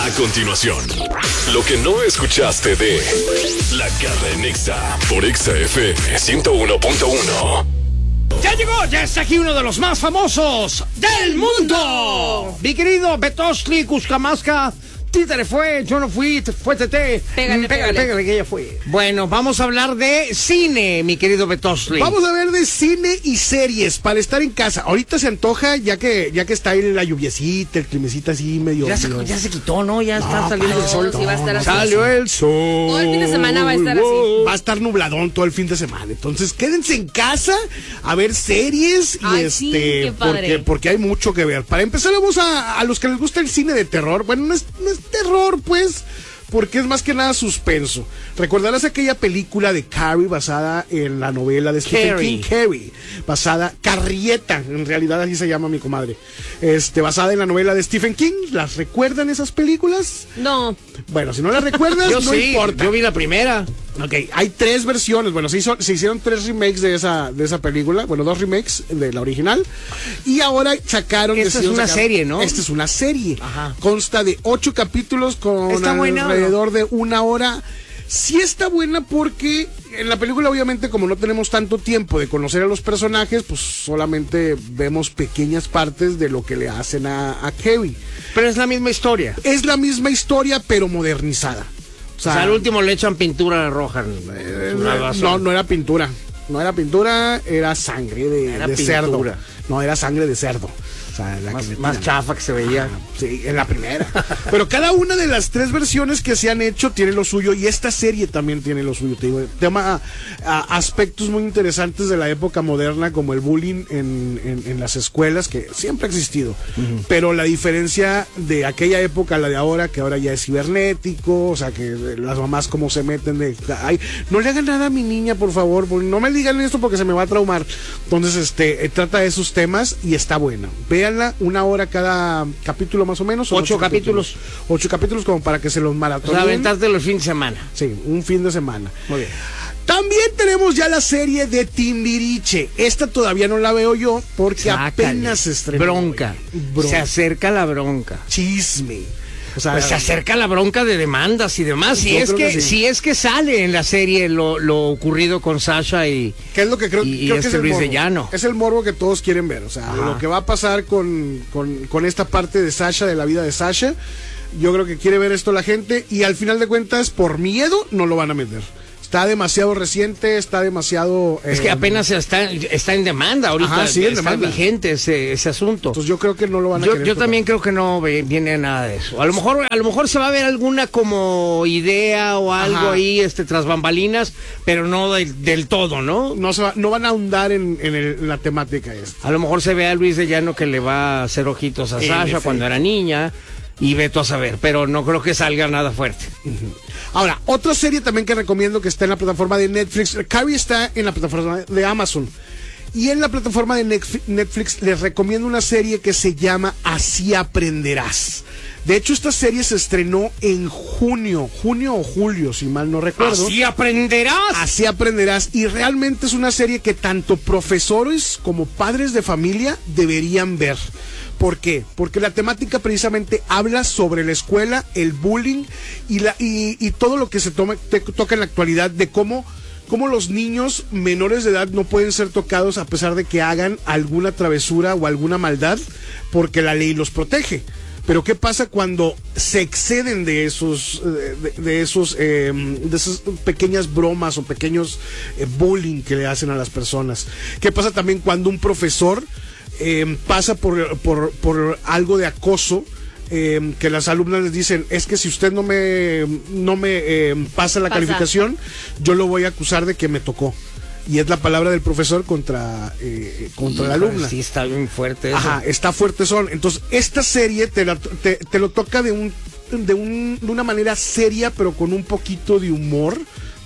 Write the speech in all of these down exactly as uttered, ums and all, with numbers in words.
A continuación, lo que no escuchaste de La Garra en Exa por Exa F M ciento uno punto uno. Ya llegó, ya está aquí uno de los más famosos del mundo. Mi querido Betosli Cuscamasca. Títere fue, yo no fui, fue Tete. Pégale, pégale, pégale. pégale, que ella fue. Bueno, vamos a hablar de cine, mi querido Betosli. Vamos a ver de cine y series para estar en casa. Ahorita se antoja, ya que ya que está ahí la lluviecita, el climecita así medio... Ya se, medio- ya se quitó, ¿no? Ya está No, saliendo el padre, sol. sí va a estar así. Salió el sol. Todo el fin de semana va a estar así. Va a estar nubladón todo el fin de semana. Entonces, quédense en casa a ver series y Ay, este sí, qué padre. porque porque hay mucho que ver. Para empezar, vamos a, a los que les gusta el cine de terror. Bueno, no es, no es terror, pues, porque es más que nada suspenso. Recordarás aquella película de Carrie basada en la novela de Stephen Carrie. King, Carrie, basada, Carrieta, en realidad así se llama mi comadre, este, basada en la novela de Stephen King. ¿Las recuerdan esas películas? No. Bueno, si no las recuerdas, Yo no sí, importa. yo vi la primera. Ok, hay tres versiones. Bueno, se, hizo, se hicieron tres remakes de esa, de esa película. Bueno, dos remakes de la original. Y ahora sacaron... Esta es decidieron una sacar- serie, ¿no? Esta es una serie. Ajá. Consta de ocho capítulos con ¿Está buena o no? alrededor de una hora. Sí está buena porque en la película, obviamente, como no tenemos tanto tiempo de conocer a los personajes, pues solamente vemos pequeñas partes de lo que le hacen a, a Carrie. Pero es la misma historia. Es la misma historia, pero modernizada. O sea, al último le echan pintura roja. Eh, Una basura. no, no era pintura. No era pintura, era sangre de, Era de pintura. cerdo. No, era sangre de cerdo. O sea, la Más, que le más tiran. chafa que se veía. Ah, sí, en la primera. Pero cada una de las tres versiones que se han hecho tiene lo suyo, y esta serie también tiene lo suyo. Te digo, tema a, a aspectos muy interesantes de la época moderna, como el bullying en, en, en las escuelas, que siempre ha existido. Uh-huh. Pero la diferencia de aquella época a la de ahora, que ahora ya es cibernético, o sea, que las mamás como se meten de, ay, no le hagan nada a mi niña, por favor, no me digan esto porque se me va a traumar. Entonces, este, eh, trata de esos temas y está buena. Véanla, una hora cada capítulo más o menos. Ocho, ocho capítulos. capítulos. Ocho capítulos como para que se los O maratonen. sea, aventártelo el fin de semana. Sí, un fin de semana. Muy bien. También tenemos ya la serie de Timbiriche. Esta todavía no la veo yo porque Sácale. apenas se estrenó. Bronca. Bronca. Se acerca la bronca. Chisme. O sea, Pues se acerca la bronca de demandas y demás. Si Yo es creo que, que sí. si es que sale en la serie lo, lo ocurrido con Sasha y, ¿qué es lo que creo, y, y creo que este es el Luis de morbo? Llano? Es el morbo que todos quieren ver. O sea, Ajá. lo que va a pasar con, con, con esta parte de Sasha, de la vida de Sasha. Yo creo que quiere ver esto la gente, y al final de cuentas, por miedo, no lo van a meter. Está demasiado reciente, está demasiado... Es eh, que apenas está, está en demanda ahorita. Ajá, sí, en está demanda. vigente ese, ese asunto. Entonces yo creo que no lo van a Yo, querer yo tocar. también creo que no ve- viene nada de eso. A lo mejor, a lo mejor se va a ver alguna como idea o algo Ajá. ahí, este, tras bambalinas, pero no del, del todo, ¿no? No, se va- no van a ahondar en, en, el- en la temática esta. A lo mejor se ve a Luis de Llano que le va a hacer ojitos a En Sasha efecto. cuando era niña, y veto a saber, pero no creo que salga nada fuerte. Ahora, otra serie también que recomiendo que está en la plataforma de Netflix. Carrie está en la plataforma de Amazon. Y en la plataforma de Netf- Netflix les recomiendo una serie que se llama Así Aprenderás. De hecho, esta serie se estrenó en junio, junio o julio, si mal no recuerdo. Así aprenderás. Así Aprenderás. Y realmente es una serie que tanto profesores como padres de familia deberían ver. ¿Por qué? Porque la temática precisamente habla sobre la escuela, el bullying y, la, y, y todo lo que se toma, te, toca en la actualidad, de cómo, cómo los niños menores de edad no pueden ser tocados a pesar de que hagan alguna travesura o alguna maldad, porque la ley los protege. Pero ¿qué pasa cuando se exceden de esos, de, de esos, eh, de esas pequeñas bromas o pequeños eh, bullying que le hacen a las personas? ¿Qué pasa también cuando un profesor eh, pasa por, por, por algo de acoso? Eh, que las alumnas les dicen, es que si usted no me, no me eh, pasa la Pasa. calificación, yo lo voy a acusar de que me tocó. Y es la palabra del profesor contra, eh, contra la Híjole, alumna. Sí, está bien fuerte eso. Ajá, está fuerte son. Entonces, esta serie te, la- te, te lo toca de un, de un de una manera seria, pero con un poquito de humor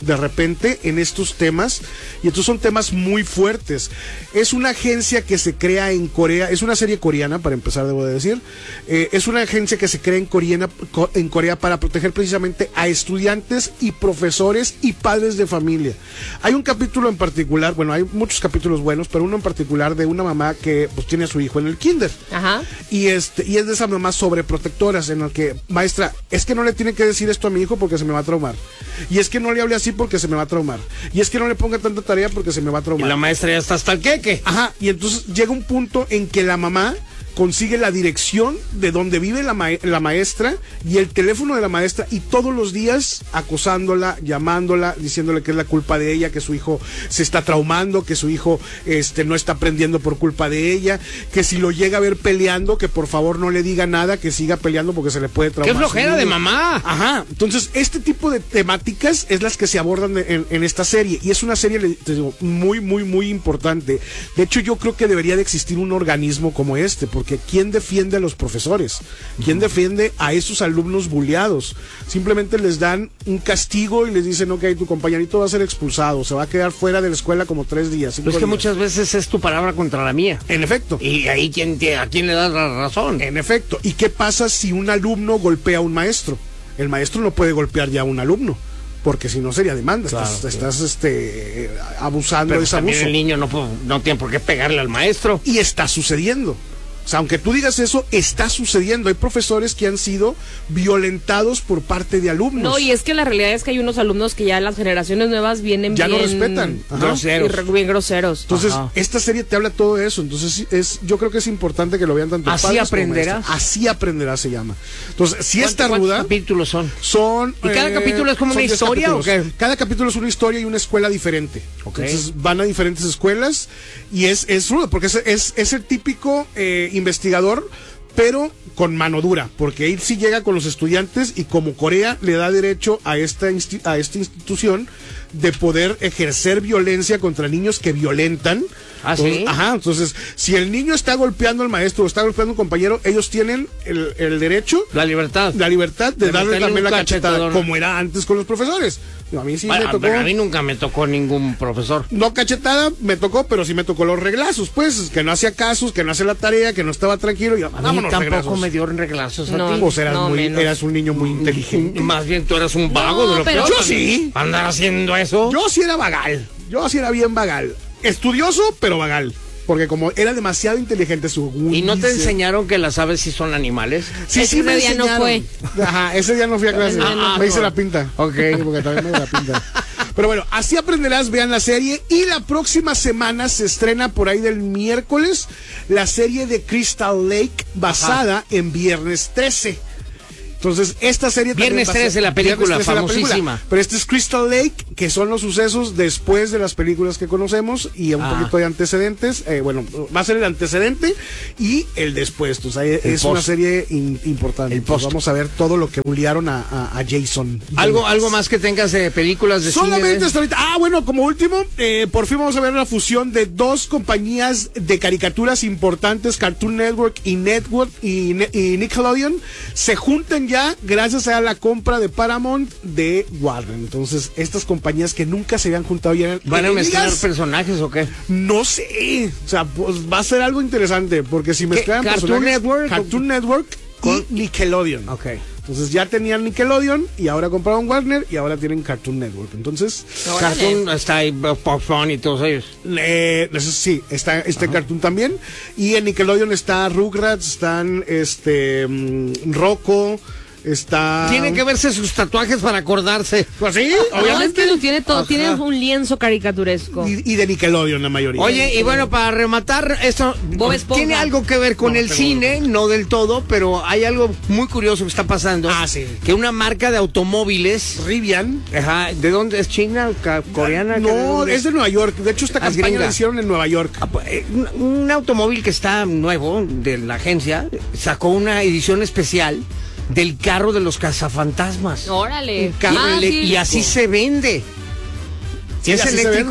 de repente en estos temas, y estos son temas muy fuertes. Es una agencia que se crea en Corea, es una serie coreana, para empezar debo de decir, eh, es una agencia que se crea en Corea, en Corea para proteger precisamente a estudiantes y profesores y padres de familia. Hay un capítulo en particular, bueno, hay muchos capítulos buenos, pero uno en particular de una mamá que pues tiene a su hijo en el kinder. Ajá. Y este, y es de esas mamás sobreprotectoras en el que, maestra, es que no le tiene que decir esto a mi hijo porque se me va a traumar. Y es que no le hable así porque se me va a traumar. Y es que no le ponga tanta tarea porque se me va a traumar. Y la maestra ya está hasta el queque. Ajá, y entonces llega un punto en que la mamá consigue la dirección de donde vive la, ma la maestra y el teléfono de la maestra, y todos los días acosándola, llamándola, diciéndole que es la culpa de ella, que su hijo se está traumando, que su hijo este, no está aprendiendo por culpa de ella, que si lo llega a ver peleando, que por favor no le diga nada, que siga peleando porque se le puede traumar. ¡Qué flojera de mamá! Ajá, entonces este tipo de temáticas es las que se abordan en, en esta serie, y es una serie, te digo, muy, muy, muy importante. De hecho, yo creo que debería de existir un organismo como este, porque Porque ¿quién defiende a los profesores? ¿Quién defiende a esos alumnos bulleados? Simplemente les dan un castigo y les dicen, ok, tu compañerito va a ser expulsado, se va a quedar fuera de la escuela como tres días. Pues que días. muchas veces es tu palabra contra la mía. En efecto. Y ahí ¿quién te, a quién le das la razón. En efecto. ¿Y qué pasa si un alumno golpea a un maestro? El maestro no puede golpear ya a un alumno, porque si no sería demanda. Claro, estás, sí. estás este, abusando. Pero de ese también abuso. El niño no, no tiene por qué pegarle al maestro. Y está sucediendo. O sea, aunque tú digas eso, está sucediendo. Hay profesores que han sido violentados por parte de alumnos. No, y es que la realidad es que hay unos alumnos que ya las generaciones nuevas vienen ya bien... no respetan. Ajá. Groseros. Bien groseros. Entonces, Ajá. esta serie te habla todo de eso. Entonces, es, yo creo que es importante que lo vean tanto Así padres aprenderás. como Así aprenderás se llama. Entonces, si esta ruda... ¿Cuántos capítulos son? Son... ¿Y cada eh, capítulo es como una historia o qué? Cada capítulo es una historia y una escuela diferente. Okay. Entonces, van a diferentes escuelas y es, es rudo, porque es, es, es el típico eh, investigador, pero con mano dura, porque él sí llega con los estudiantes y como Corea le da derecho a esta, a esta institución de poder ejercer violencia contra niños que violentan. ¿Ah, sí? Ajá, entonces, si el niño está golpeando al maestro o está golpeando a un compañero, ellos tienen el, el derecho, la libertad, la libertad de, de darle también la cachetada, cachetadón. como era antes con los profesores. No, a mí sí bueno, me tocó. A mí nunca me tocó ningún profesor. No cachetada me tocó, pero sí me tocó los reglazos, pues, que no hacía casos, que no hacía la tarea, que no estaba tranquilo. Y, a mí tampoco reglazos. Me dio reglazos a no, ti. Pues eras, no, muy, menos. eras un niño muy inteligente. Más bien tú eras un vago no, de lo pero... peor. Yo sí. Andar haciendo eso. Yo sí era vagal. Yo sí era bien vagal. Estudioso, pero vagal. Porque como era demasiado inteligente su... ¿Y no te enseñaron que las aves sí son animales? Sí, ese sí me día enseñaron. no fue. Ajá, ese día no fui a clase. Ah, me hice no. la pinta. Ok. Porque también me hice la pinta. Pero bueno, así aprenderás, vean la serie. Y la próxima semana se estrena por ahí del miércoles la serie de Crystal Lake, basada Ajá. en Viernes trece. Entonces, esta serie Viernes trece, la película famosísima. La película. Pero este es Crystal Lake, que son los sucesos después de las películas que conocemos y un ah. poquito de antecedentes. Eh, bueno, va a ser el antecedente y el después. O sea, es post. Una serie in, importante. El post. Vamos a ver todo lo que bullearon a, a, a Jason. ¿Algo, ¿Algo más que tengas de películas de Solamente cine? hasta ahorita. Ah, bueno, como último, eh, por fin vamos a ver la fusión de dos compañías de caricaturas importantes, Cartoon Network y Network y, y Nickelodeon, se juntan ya gracias a la compra de Paramount de Warner. Entonces, estas compañías que nunca se habían juntado ya... ¿Van a mezclar personajes o qué? No sé. O sea, pues va a ser algo interesante, porque si mezclan Cartoon Network, Cartoon Network y Nickelodeon. Ok. Entonces ya tenían Nickelodeon y ahora compraron Warner y ahora tienen Cartoon Network. Entonces, no, Cartoon vale. Está ahí, Pop Fun y todos ellos. Eh, sí, está este Cartoon también. Y en Nickelodeon está Rugrats, están este um, Rocco. Está... Tiene que verse sus tatuajes para acordarse. Pues sí, no, obviamente. Es que lo tiene todo, Ajá. tiene un lienzo caricaturesco. Y, y de Nickelodeon la mayoría. Oye, y bueno, para rematar, esto tiene algo que ver con no, el cine, no. no del todo, pero hay algo muy curioso que está pasando. Ah, sí. Que una marca de automóviles... Rivian. Ajá, ¿de dónde es? ¿China? ¿Coreana? No, es de Nueva York. De hecho, esta ah, campaña la hicieron en Nueva York. Ah, pues, un, un automóvil que está nuevo, de la agencia, sacó una edición especial del carro de los cazafantasmas. Órale. Ah, sí. Y así se vende. Sí, ¿Es eléctrico?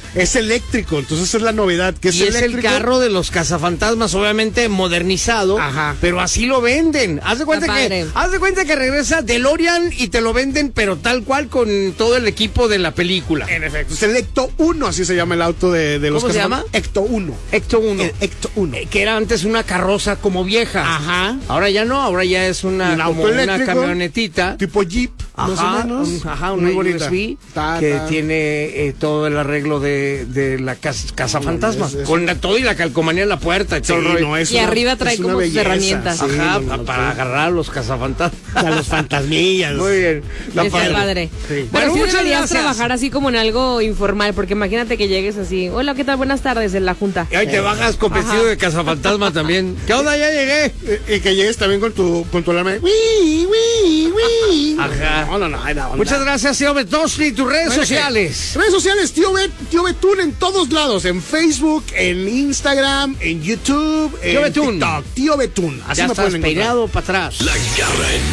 es eléctrico, entonces es la novedad, que es y es eléctrico. el carro de los cazafantasmas, obviamente modernizado, Ajá. pero así lo venden. Haz de cuenta Está que, padre. haz de cuenta que regresa DeLorean y te lo venden, pero tal cual con todo el equipo de la película. En efecto, es el Ecto uno, así se llama el auto de, de los ¿Cómo se cazafantasmas. llama? Ecto uno. Ecto uno. El Ecto uno. Eh, que era antes una carroza como vieja. Ajá. Ahora ya no, ahora ya es una, Un como auto una eléctrico, camionetita. tipo Jeep, más o Ajá, menos. un- ajá, una Muy U bonita. S B Ta, que ta. tiene eh, todo el arreglo de, de la casa, casa fantasma, es- es- con la, todo y la calcomanía en la puerta y Sí, todo el rollo. no, es Y una- arriba trae es una como sus belleza, herramientas. sí, Ajá, no, pa- no, para no. agarrar a los cazafantasmas. A los fantasmillas. Muy bien. Está padre. Sí. Pero Bueno, sí muchas deberías gracias. trabajar así como en algo informal, porque imagínate que llegues así, hola, ¿qué tal? Buenas tardes en la junta. Y ahí te bajas con vestido de cazafantasma también. ¿Qué onda? Ya llegué. Y, y que llegues también con tu, con tu alarma. de ¡Wii, wii, wii! Ajá. No, no, no, hay la onda. Muchas gracias, tío Betosli. Tus redes Bueno, sociales. Redes sociales, tío, Bet, tío Betún en todos lados, en Facebook, en Instagram, en YouTube, Tío en Betún. TikTok, tío Betún. Así Ya me estás pueden encontrar. peinado para atrás. La Garra en